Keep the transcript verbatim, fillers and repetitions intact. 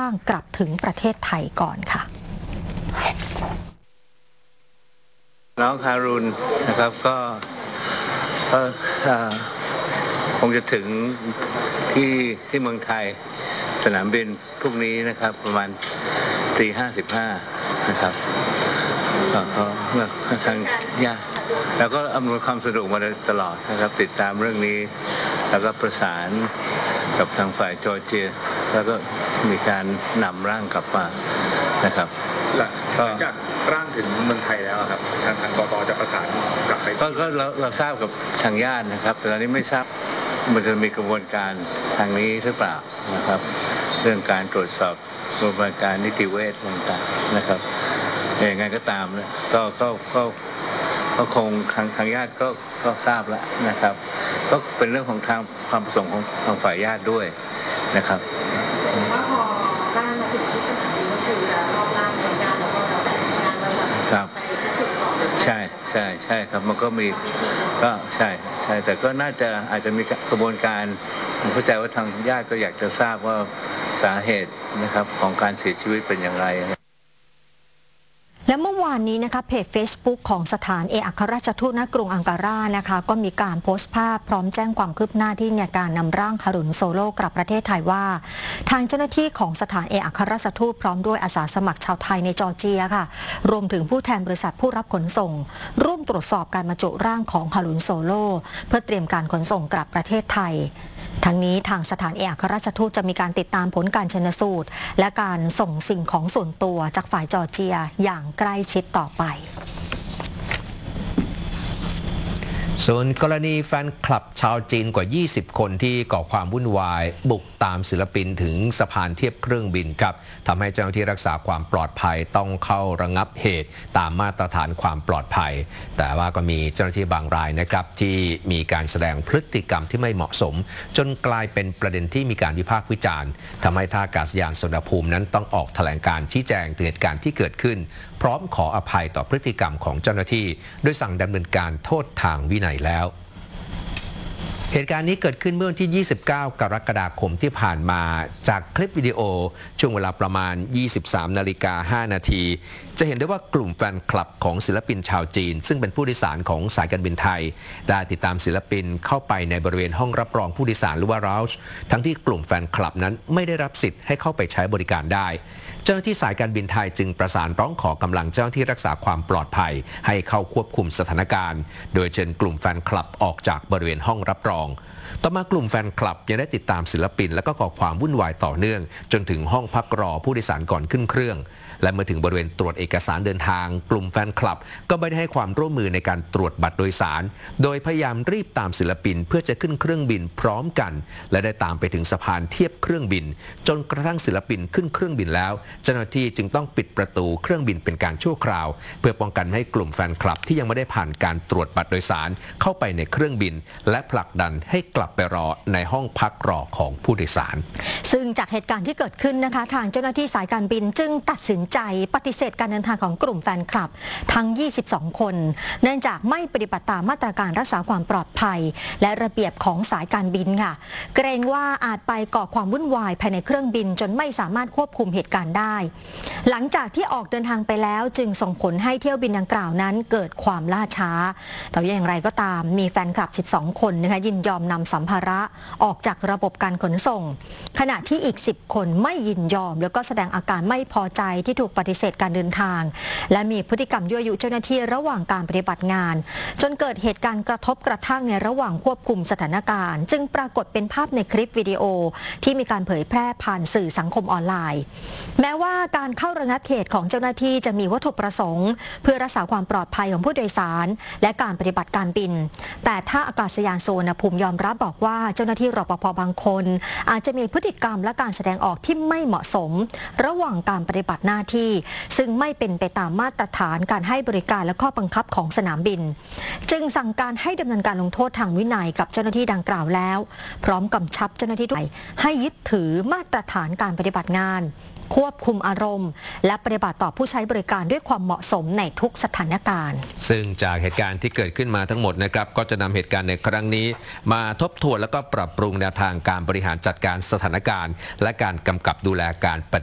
างกลับถึงประเทศไทยก่อนค่ะน้องฮารุนนะครับก็คงจะถึงที่ที่เมืองไทยสนามบินพรุ่งนี้นะครับประมาณตีห้าสิบห้านะครับก็ทางญาติแล้วก็อำนวยความสะดวกมาตลอดนะครับติดตามเรื่องนี้แล้วก็ประสานกับทางฝ่ายจอร์เจียแล้วก็มีการนำร่างกลับมานะครับหลังจากร่างถึงเมืองไทยแล้วครับทางทางกตจะประสานกลับไปก็เราเราทราบกับทางญาตินะครับแต่ตอนนี้ไม่ทราบมันจะมีกระบวนการทางนี้หรือเปล่านะครับเรื่องการตรวจสอบกระบวนการนิติเวชต่างๆนะครับอย่างไรก็ตามนะก็ก็ก็ก็คงทางทางญาติก็ก็ทราบแล้วนะครับก็เป็นเรื่องของทางความประสงค์ของทางฝ่ายญาติด้วยนะครับว่าพอร่างมาถึงที่สนามบินก็คือจะรอบร่างของญาติแล้วก็เราแต่งงานเราแบบไปพิสูจน์ก่อนใช่ใช่ใช่ครับมันก็มีก็ใช่ใช่แต่ก็น่าจะอาจจะมีกระบวนการผมเข้าใจว่าทางญาติก็อยากจะทราบว่าสาเหตุนะครับของการเสียชีวิตเป็นอย่างไรและเมื่อวานนี้นะคะเพจ Facebook ของสถานเอกอัครราชทูตณกรุงอังการานะคะก็มีการโพสต์ภาพพร้อมแจ้งความคืบหน้าที่ในการนำร่างฮารุนโซโลกลับประเทศไทยว่าทางเจ้าหน้าที่ของสถานเอกอัครราชทูตพร้อมด้วยอาสาสมัครชาวไทยในจอร์เจียค่ะรวมถึงผู้แทนบริษัทผู้รับขนส่งร่วมตรวจสอบการบรรจุร่างของฮารุนโซโลเพื่อเตรียมการขนส่งกลับประเทศไทยทั้งนี้ทางสถานเอกอัครราชทูตจะมีการติดตามผลการชันสูตรและการส่งสิ่งของส่วนตัวจากฝ่ายจอร์เจียอย่างใกล้ชิดต่อไปส่วนกรณีแฟนคลับชาวจีนกว่ายี่สิบคนที่ก่อความวุ่นวายบุกตามศิลปินถึงสะพานเทียบเครื่องบินครับทำให้เจ้าหน้าที่รักษาความปลอดภัยต้องเข้าระงับเหตุตามมาตรฐานความปลอดภัยแต่ว่าก็มีเจ้าหน้าที่บางรายนะครับที่มีการแสดงพฤติกรรมที่ไม่เหมาะสมจนกลายเป็นประเด็นที่มีการวิพากษ์วิจารณ์ทำให้ท่าอากาศยานสุวรรณภูมินั้นต้องออกแถลงการชี้แจงถึงเหตุการณ์ที่เกิดขึ้นพร้อมขออภัยต่อพฤติกรรมของเจ้าหน้าที่โดยสั่งดำเนินการโทษทางวินัยแล้วเหตุการณ์นี้เกิดขึ้นเมื่อวันที่ ยี่สิบเก้า กรกฎาคมที่ผ่านมาจากคลิปวิดีโอช่วงเวลาประมาณ ยี่สิบสามนาฬิกาห้านาทีจะเห็นได้ว่ากลุ่มแฟนคลับของศิลปินชาวจีนซึ่งเป็นผู้โดยสารของสายการบินไทยได้ติดตามศิลปินเข้าไปในบริเวณห้องรับรองผู้โดยสารหรือว่า lounge ทั้งที่กลุ่มแฟนคลับนั้นไม่ได้รับสิทธิ์ให้เข้าไปใช้บริการได้เจ้าหน้าที่สายการบินไทยจึงประสานร้องขอกำลังเจ้าหน้าที่รักษาความปลอดภัยให้เข้าควบคุมสถานการณ์โดยเชิญกลุ่มแฟนคลับออกจากบริเวณห้องรับรองต่อมากลุ่มแฟนคลับยังได้ติดตามศิลปินและก็ก่อความวุ่นวายต่อเนื่องจนถึงห้องพักรอผู้โดยสารก่อนขึ้นเครื่องและเมื่อถึงบริเวณตรวจเอกสารเดินทางกลุ่มแฟนคลับก็ไม่ได้ให้ความร่วมมือในการตรวจบัตรโดยสารโดยพยายามรีบตามศิลปินเพื่อจะขึ้นเครื่องบินพร้อมกันและได้ตามไปถึงสะพานเทียบเครื่องบินจนกระทั่งศิลปินขึ้นเครื่องบินแล้วเจ้าหน้าที่จึงต้องปิดประตูเครื่องบินเป็นการชั่วคราวเพื่อป้องกันไม่ให้กลุ่มแฟนคลับที่ยังไม่ได้ผ่านการตรวจบัตรโดยสารเข้าไปในเครื่องบินและผลักดันให้กลับไปรอในห้องพักรอของผู้โดยสารซึ่งจากเหตุการณ์ที่เกิดขึ้นนะคะทางเจ้าหน้าที่สายการบินจึงตัดสินใจปฏิเสธการเดินทางของกลุ่มแฟนคลับทั้งยี่สิบสองคนเนื่องจากไม่ปฏิบัติตามมาตรการรักษาความปลอดภัยและระเบียบของสายการบินค่ะเกรงว่าอาจไปก่อความวุ่นวายภายในเครื่องบินจนไม่สามารถควบคุมเหตุการณ์ได้หลังจากที่ออกเดินทางไปแล้วจึงส่งผลให้เที่ยวบินดังกล่าวนั้นเกิดความล่าช้าแต่อย่างไรก็ตามมีแฟนคลับสิบสองคนนะคะยินยอมนำสัมภาระออกจากระบบการขนส่งขณะที่อีกสิบคนไม่ยินยอมแล้วก็แสดงอาการไม่พอใจที่ถูกปฏิเสธการเดินทางและมีพฤติกรรมยั่วยุเจ้าหน้าที่ระหว่างการปฏิบัติงานจนเกิดเหตุการณ์กระทบกระทั่งในระหว่างควบคุมสถานการณ์จึงปรากฏเป็นภาพในคลิปวิดีโอที่มีการเผยแพร่ผ่านสื่อสังคมออนไลน์แม้ว่าการเข้าระงับเหตุของเจ้าหน้าที่จะมีวัตถุประสงค์เพื่อรักษาความปลอดภัยของผู้โดยสารและการปฏิบัติการบินแต่ถ้าอากาศยานสุวรรณภูมิยอมรับบอกว่าเจ้าหน้าที่รปภ.บางคนอาจจะมีพฤติกรรมและการแสดงออกที่ไม่เหมาะสมระหว่างการปฏิบัติหน้าที่ซึ่งไม่เป็นไปตามมาตรฐานการให้บริการและข้อบังคับของสนามบินจึงสั่งการให้ดำเนินการลงโทษทางวินัยกับเจ้าหน้าที่ดังกล่าวแล้วพร้อมกำชับเจ้าหน้าที่ทุกฝ่ายให้ยึดถือมาตรฐานการปฏิบัติงานควบคุมอารมณ์และปฏิบัติต่อผู้ใช้บริการด้วยความเหมาะสมในทุกสถานการณ์ซึ่งจากเหตุการณ์ที่เกิดขึ้นมาทั้งหมดนะครับก็จะนำเหตุการณ์ในครั้งนี้มาทบทวนแล้วก็ปรับปรุงแนวทางการบริหารจัดการสถานการณ์และการกำกับดูแลการป